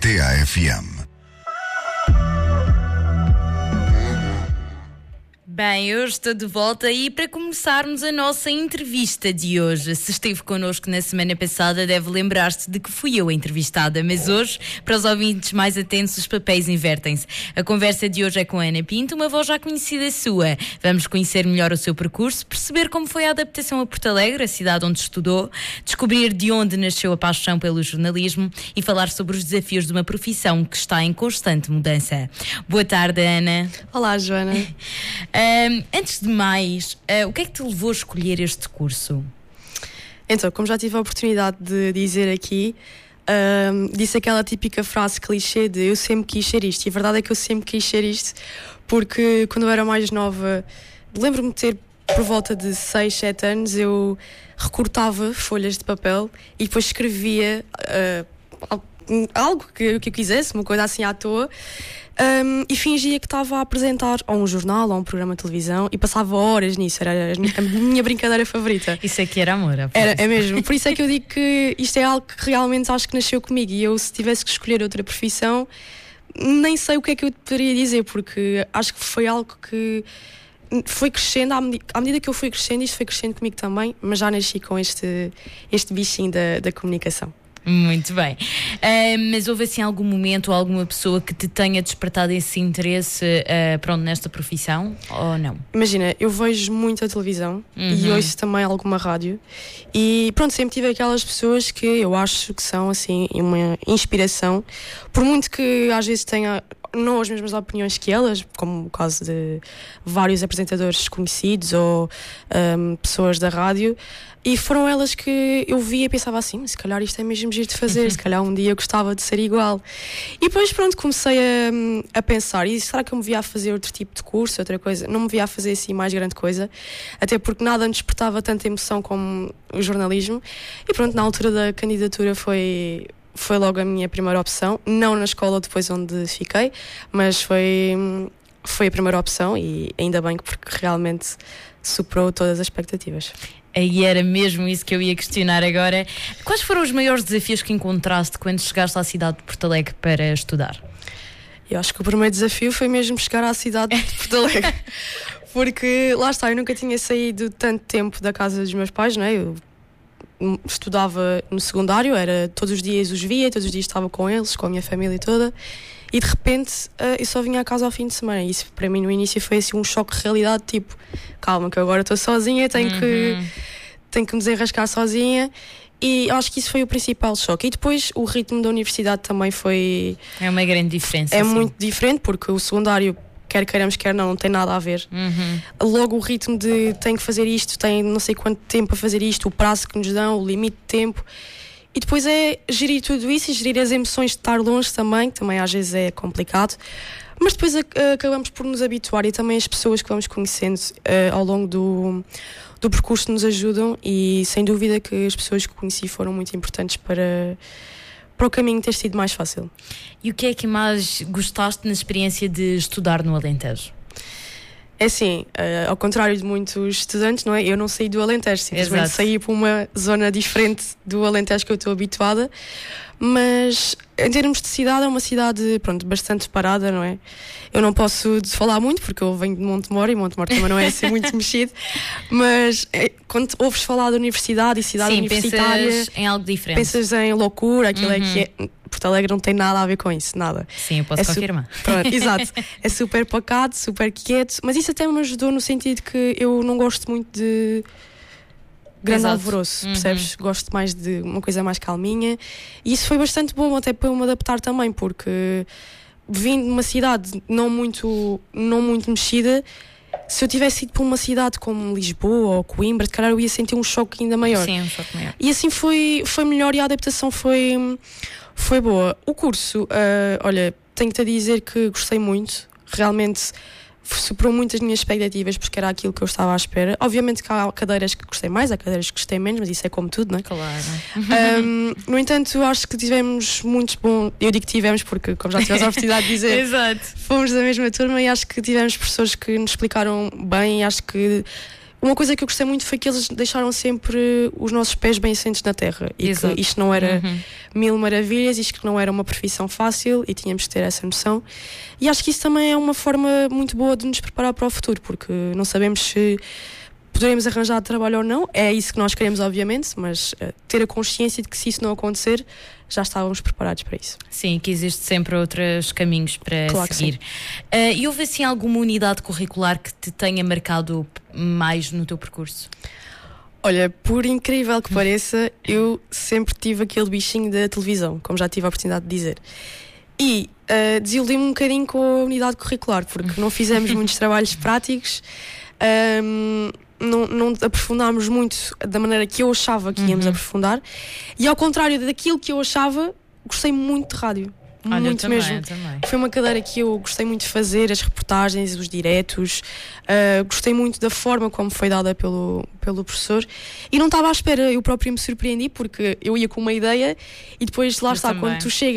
TAFM. Bem, hoje estou de volta e para começarmos a nossa entrevista de hoje. Se esteve connosco na semana passada, deve lembrar-se de que fui eu a entrevistada, mas hoje, para os ouvintes mais atentos, os papéis invertem-se. A conversa de hoje é com a Ana Pinto, uma voz já conhecida sua. Vamos conhecer melhor o seu percurso, perceber como foi a adaptação a Porto Alegre, a cidade onde estudou, descobrir de onde nasceu a paixão pelo jornalismo e falar sobre os desafios de uma profissão que está em constante mudança. Boa tarde, Ana. Olá, Joana. Antes de mais, o que é que te levou a escolher este curso? Então, como já tive a oportunidade de dizer aqui, disse aquela típica frase clichê de eu sempre quis ser isto. E a verdade é que eu sempre quis ser isto, porque quando eu era mais nova, lembro-me de ter por volta de 6, 7 anos, eu recortava folhas de papel e depois escrevia algo que eu quisesse, uma coisa assim à toa. E fingia que estava a apresentar a um jornal, a um programa de televisão e passava horas nisso, era a minha brincadeira favorita. Isso aqui era amor, é mesmo, por isso é que eu digo que isto é algo que realmente acho que nasceu comigo e eu, se tivesse que escolher outra profissão, nem sei o que é que eu poderia dizer, porque acho que foi algo que foi crescendo à medida que eu fui crescendo, isto foi crescendo comigo também, mas já nasci com este bichinho da comunicação. Muito bem. Mas houve assim algum momento ou alguma pessoa que te tenha despertado esse interesse nesta profissão ou não? Imagina, eu vejo muita televisão e ouço também alguma rádio e pronto, sempre tive aquelas pessoas que eu acho que são assim uma inspiração, por muito que às vezes tenha não as mesmas opiniões que elas, como o caso de vários apresentadores conhecidos ou pessoas da rádio, e foram elas que eu via e pensava assim, se calhar isto é mesmo giro de fazer, se calhar um dia eu gostava de ser igual. E depois pronto, comecei a pensar, e será que eu me via a fazer outro tipo de curso, outra coisa? Não me via a fazer assim mais grande coisa, até porque nada me despertava tanta emoção como o jornalismo, e pronto, na altura da candidatura foi logo a minha primeira opção, não na escola depois onde fiquei, mas foi a primeira opção e ainda bem porque realmente superou todas as expectativas. Aí era mesmo isso que eu ia questionar agora. Quais foram os maiores desafios que encontraste quando chegaste à cidade de Porto Alegre para estudar? Eu acho que o primeiro desafio foi mesmo chegar à cidade de Porto Alegre, porque lá está, eu nunca tinha saído tanto tempo da casa dos meus pais, não é? Eu estudava no secundário, era todos os dias os via, todos os dias estava com eles, com a minha família toda, e de repente eu só vinha a casa ao fim de semana. Isso para mim no início foi assim um choque de realidade, tipo, calma que eu agora estou sozinha, tenho que me desenrascar sozinha, e acho que isso foi o principal choque. E depois o ritmo da universidade também foi... É uma grande diferença. É muito diferente, porque o secundário, quer queiramos, quer não tem nada a ver. Logo o ritmo de tenho que fazer isto, tem não sei quanto tempo a fazer isto, o prazo que nos dão, o limite de tempo, e depois é gerir tudo isso e gerir as emoções de estar longe também, que também às vezes é complicado, mas depois acabamos por nos habituar, e também as pessoas que vamos conhecendo ao longo do percurso nos ajudam, e sem dúvida que as pessoas que conheci foram muito importantes para o caminho ter sido mais fácil. E o que é que mais gostaste na experiência de estudar no Alentejo? É assim, ao contrário de muitos estudantes, não é? Eu não saí do Alentejo, simplesmente saí para uma zona diferente do Alentejo que eu estou habituada, mas em termos de cidade é uma cidade, pronto, bastante parada, não é? Eu não posso falar muito porque eu venho de Montemor e Montemor também não é assim muito mexido, mas quando ouves falar da universidade e cidade universitária, pensas em algo diferente. Pensas em loucura, aquilo é que é. Porto Alegre não tem nada a ver com isso, nada. Sim, eu posso confirmar. Pronto, exato. É super pacato, super quieto, mas isso até me ajudou no sentido que eu não gosto muito de grande alvoroço, percebes? Gosto mais de uma coisa mais calminha, e isso foi bastante bom até para eu me adaptar também, porque vindo de uma cidade não muito mexida, se eu tivesse ido para uma cidade como Lisboa ou Coimbra, de calhar eu ia sentir um choque ainda maior. Sim, um choque maior. E assim foi melhor, e a adaptação foi boa. O curso, olha, tenho-te a dizer que gostei muito, realmente superou muitas minhas expectativas, porque era aquilo que eu estava à espera. Obviamente que há cadeiras que gostei mais, há cadeiras que gostei menos, mas isso é como tudo, não é? Claro. No entanto, acho que tivemos muito bom. Eu digo que tivemos porque, como já tivemos a oportunidade de dizer, Exato. Fomos da mesma turma, e acho que tivemos professores que nos explicaram bem, e acho que uma coisa que eu gostei muito foi que eles deixaram sempre os nossos pés bem assentes na terra. E Exato. que isto não era mil maravilhas, isto que não era uma profissão fácil e tínhamos de ter essa noção. E acho que isso também é uma forma muito boa de nos preparar para o futuro, porque não sabemos se poderemos arranjar trabalho ou não. É isso que nós queremos, obviamente, mas ter a consciência de que se isso não acontecer, já estávamos preparados para isso. Sim, que existe sempre outros caminhos para Claro seguir. E houve assim alguma unidade curricular que te tenha marcado mais no teu percurso? Olha, por incrível que pareça, eu sempre tive aquele bichinho da televisão, como já tive a oportunidade de dizer. E desiludi-me um bocadinho com a unidade curricular, porque não fizemos muitos trabalhos práticos, não aprofundámos muito da maneira que eu achava que íamos aprofundar. E ao contrário daquilo que eu achava, gostei muito de rádio. Olha, muito também, mesmo. também. Foi uma cadeira que eu gostei muito de fazer, as reportagens, os diretos. Gostei muito da forma como foi dada pelo professor. E não estava à espera, eu própria me surpreendi, porque eu ia com uma ideia e depois lá Eu está, também. quando tu chegas